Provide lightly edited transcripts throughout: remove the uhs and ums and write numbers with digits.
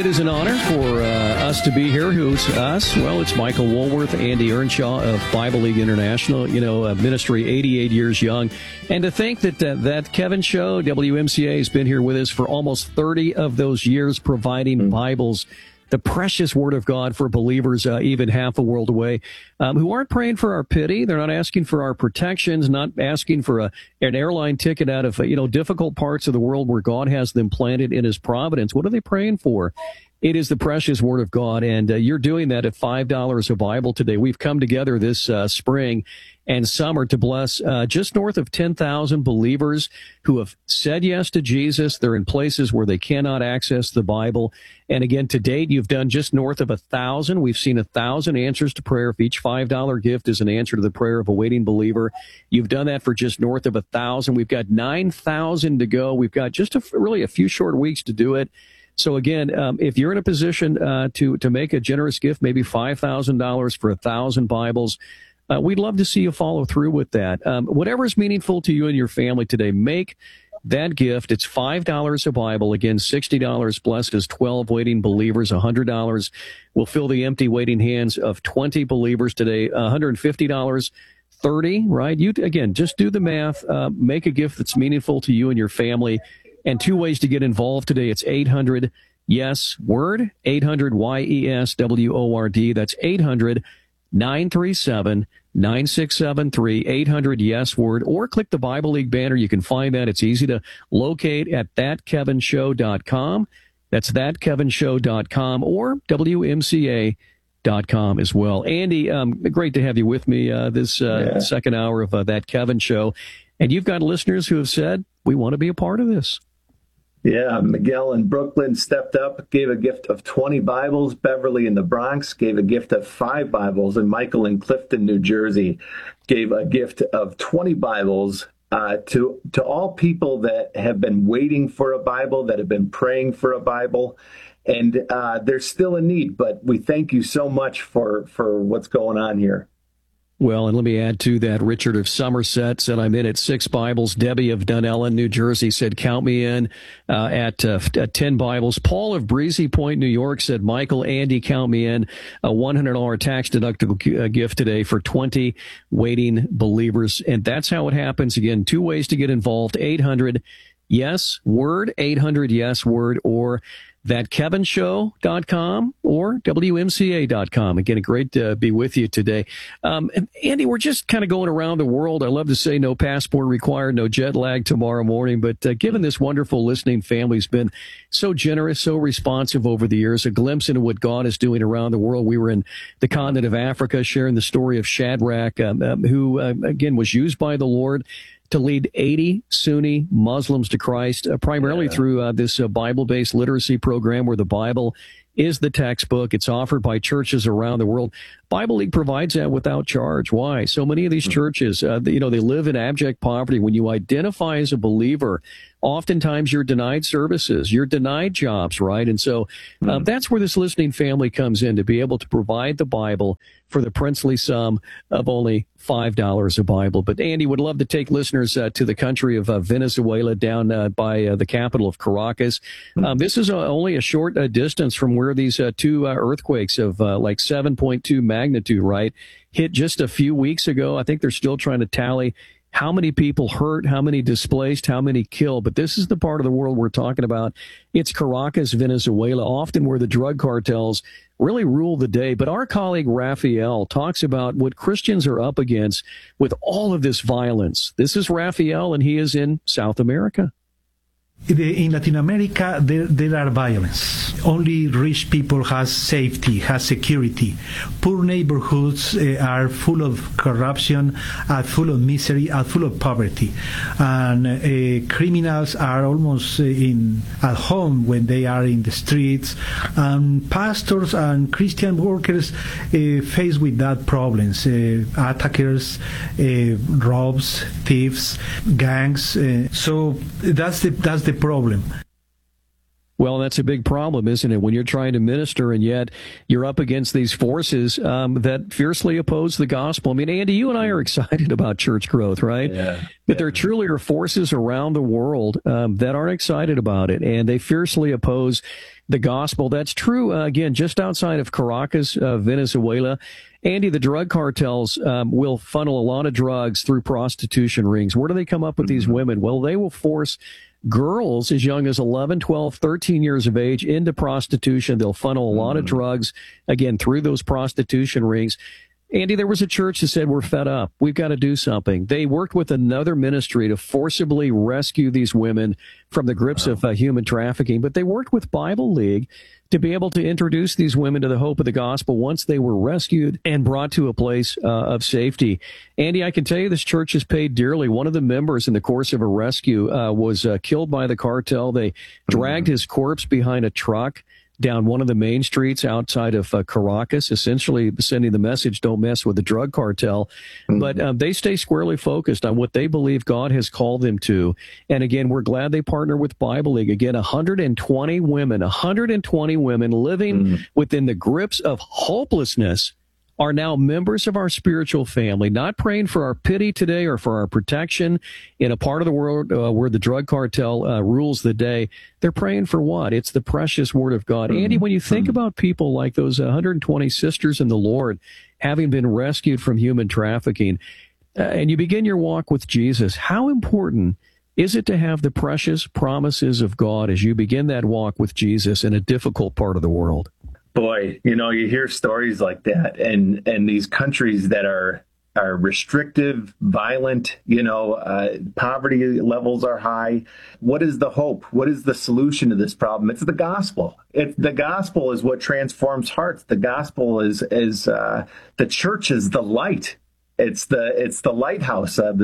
it is an honor for us to be here. Who's us? Well, it's Michael Woolworth, Andy Earnshaw of Bible League International, ministry 88 years young. And to think that that Kevin Show, WMCA, has been here with us for almost 30 of those years, providing Bibles, the precious Word of God for believers, even half a world away, who aren't praying for our pity. They're not asking for our protections, not asking for an airline ticket out of, difficult parts of the world where God has them planted in His providence. What are they praying for? It is the precious Word of God, and you're doing that at $5 a Bible today. We've come together this spring and summer to bless just north of 10,000 believers who have said yes to Jesus. They're in places where they cannot access the Bible. And again, to date, you've done just north of 1,000. We've seen 1,000 answers to prayer. If each $5 gift is an answer to the prayer of a waiting believer, you've done that for just north of 1,000. We've got 9,000 to go. We've got just really a few short weeks to do it. So again, if you're in a position to make a generous gift, maybe $5,000 for 1,000 Bibles, we'd love to see you follow through with that. Whatever is meaningful to you and your family today, make that gift. It's $5 a Bible. Again, $60 blessed as 12 waiting believers. $100 will fill the empty waiting hands of 20 believers today. $150, 30, right? You again, just do the math. Make a gift that's meaningful to you and your family. And two ways to get involved today. It's 800 Yes Word, 800 YESWORD. That's 800 937-9673, 800 Yes Word, or click the Bible League banner. You can find that. It's easy to locate at thatkevinshow.com. That's thatkevinshow.com or WMCA.com as well. Andy, great to have you with me this second hour of That Kevin Show. And you've got listeners who have said, we want to be a part of this. Yeah, Miguel in Brooklyn stepped up, gave a gift of 20 Bibles. Beverly in the Bronx gave a gift of 5 Bibles. And Michael in Clifton, New Jersey, gave a gift of 20 Bibles to all people that have been waiting for a Bible, that have been praying for a Bible. And there's still a need, but we thank you so much for what's going on here. Well, and let me add to that, Richard of Somerset said, I'm in at 6 Bibles. Debbie of Dunellen, New Jersey said, count me in at 10 Bibles. Paul of Breezy Point, New York said, Michael, Andy, count me in. A $100 tax-deductible gift today for 20 waiting believers. And that's how it happens. Again, 2 ways to get involved, 800 Yes Word, 800 Yes Word, or thatkevinshow.com or WMCA.com. Again, great to be with you today. Andy, we're just kind of going around the world. I love to say no passport required, no jet lag tomorrow morning. But given this wonderful listening family's been so generous, so responsive over the years, a glimpse into what God is doing around the world. We were in the continent of Africa sharing the story of Shadrach, who, again, was used by the Lord to lead 80 Sunni Muslims to Christ, primarily through this Bible-based literacy program where the Bible is the textbook. It's offered by churches around the world. Bible League provides that without charge. Why? So many of these churches, they live in abject poverty. When you identify as a believer, oftentimes you're denied services, you're denied jobs, right? And so that's where this listening family comes in, to be able to provide the Bible for the princely sum of only $5 a Bible. But Andy, would love to take listeners to the country of Venezuela, down by the capital of Caracas. This is only a short distance from where these 2 earthquakes of like 7.2 magnitude, right, hit just a few weeks ago. I think they're still trying to tally how many people hurt, how many displaced, how many killed. But this is the part of the world we're talking about. It's Caracas, Venezuela, often where the drug cartels really rule the day. But our colleague Raphael talks about what Christians are up against with all of this violence. This is Raphael, and he is in South America. In Latin America, there are violence. Only rich people have safety, have security. Poor neighborhoods are full of corruption, are full of misery, are full of poverty. And criminals are almost at home when they are in the streets. And pastors and Christian workers face with that problems. Attackers, robs, thieves, gangs. So that's the problem. Well, that's a big problem, isn't it? When you're trying to minister and yet you're up against these forces that fiercely oppose the gospel. I mean, Andy, you and I are excited about church growth, right? Yeah. But there truly are forces around the world that aren't excited about it, and they fiercely oppose the gospel. That's true, again, just outside of Caracas, Venezuela. Andy, the drug cartels will funnel a lot of drugs through prostitution rings. Where do they come up with these women? Well, they will force girls as young as 11, 12, 13 years of age into prostitution. They'll funnel a lot of drugs, again, through those prostitution rings. Andy, there was a church that said, we're fed up. We've got to do something. They worked with another ministry to forcibly rescue these women from the grips of human trafficking. But they worked with Bible League to be able to introduce these women to the hope of the gospel once they were rescued and brought to a place of safety. Andy, I can tell you this church has paid dearly. One of the members in the course of a rescue was killed by the cartel. They dragged his corpse behind a truck down one of the main streets outside of Caracas, essentially sending the message, don't mess with the drug cartel. But they stay squarely focused on what they believe God has called them to. And again, we're glad they partner with Bible League. Again, 120 women living within the grips of hopelessness are now members of our spiritual family, not praying for our pity today or for our protection in a part of the world where the drug cartel rules the day. They're praying for what? It's the precious word of God. Andy, when you think about people like those 120 sisters in the Lord having been rescued from human trafficking, and you begin your walk with Jesus, how important is it to have the precious promises of God as you begin that walk with Jesus in a difficult part of the world? Boy, you hear stories like that, and these countries that are restrictive, violent, poverty levels are high. What is the hope? What is the solution to this problem? It's the gospel. The gospel is what transforms hearts. The gospel is the church is the light. It's the lighthouse, on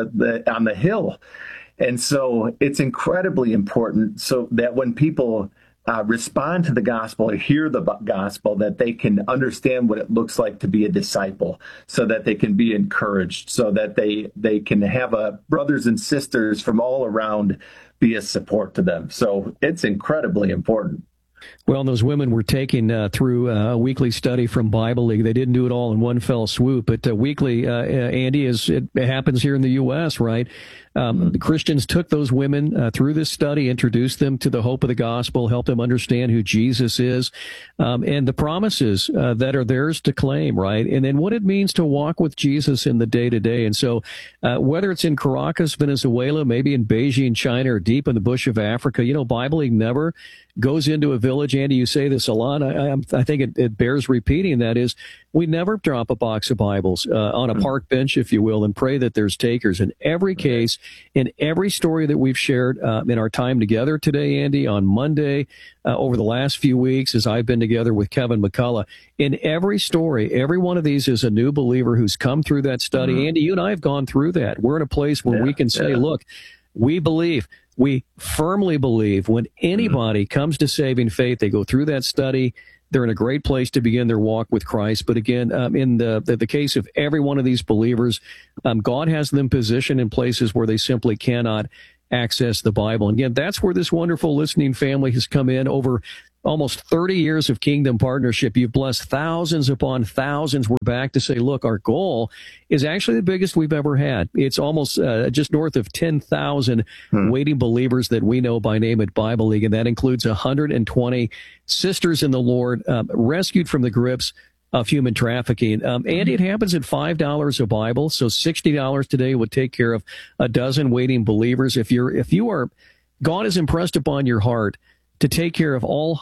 the hill. And so it's incredibly important so that when people respond to the gospel or hear the gospel, that they can understand what it looks like to be a disciple, so that they can be encouraged, so that they can have brothers and sisters from all around be a support to them. So it's incredibly important. Well, those women were taken through a weekly study from Bible League. They didn't do it all in one fell swoop, but weekly, Andy, it happens here in the U.S., right? The Christians took those women through this study, introduced them to the hope of the gospel, helped them understand who Jesus is, and the promises that are theirs to claim, right? And then what it means to walk with Jesus in the day-to-day. And so whether it's in Caracas, Venezuela, maybe in Beijing, China, or deep in the bush of Africa, Bible League never goes into a village. Andy, you say this a lot. I think it bears repeating. That is, we never drop a box of Bibles on a park bench, if you will, and pray that there's takers. In every case, in every story that we've shared in our time together today, Andy, on Monday, over the last few weeks, as I've been together with Kevin McCullough, in every story, every one of these is a new believer who's come through that study. Andy, you and I have gone through that. We're in a place where we can say, look, we believe. We firmly believe when anybody comes to saving faith, they go through that study, they're in a great place to begin their walk with Christ. But again, in the case of every one of these believers, God has them positioned in places where they simply cannot access the Bible. And again, that's where this wonderful listening family has come in. Over almost 30 years of kingdom partnership, you've blessed thousands upon thousands. We're back to say, look, our goal is actually the biggest we've ever had. It's almost just north of 10,000 waiting believers that we know by name at Bible League, and that includes 120 sisters in the Lord rescued from the grips of human trafficking. Andy, it happens at $5 a Bible, so $60 today would take care of a dozen waiting believers. If you are, God has impressed upon your heart to take care of all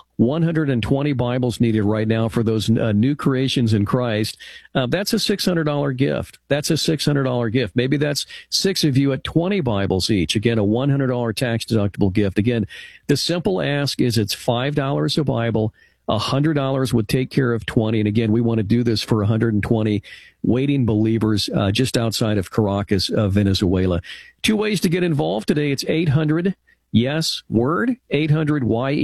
120 Bibles needed right now for those new creations in Christ, that's a $600 gift. That's a $600 gift. Maybe that's 6 of you at 20 Bibles each. Again, a $100 tax-deductible gift. Again, the simple ask is it's $5 a Bible. $100 would take care of 20. And again, we want to do this for 120 waiting believers just outside of Caracas, Venezuela. 2 ways to get involved today. It's 800 Yes Word, 800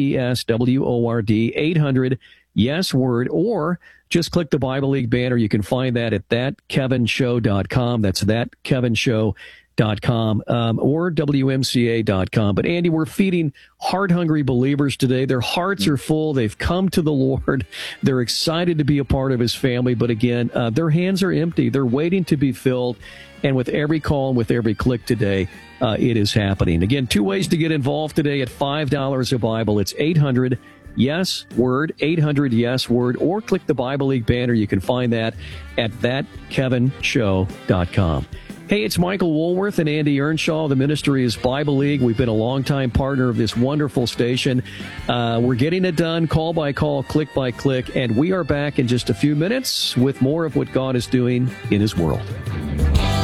YESWORD, 800 Yes Word, or just click the Bible League banner. You can find that at thatkevinshow.com. That's thatkevinshow.com. or WMCA.com. But Andy, we're feeding heart-hungry believers today. Their hearts are full. They've come to the Lord. They're excited to be a part of his family. But again, their hands are empty. They're waiting to be filled. And with every call and with every click today, it is happening. Again, 2 ways to get involved today at $5 a Bible. It's 800 Yes Word, 800 Yes Word, or click the Bible League banner. You can find that at thatkevinshow.com. Hey, it's Michael Woolworth and Andy Earnshaw. The ministry is Bible League. We've been a longtime partner of this wonderful station. We're getting it done call by call, click by click, and we are back in just a few minutes with more of what God is doing in his world.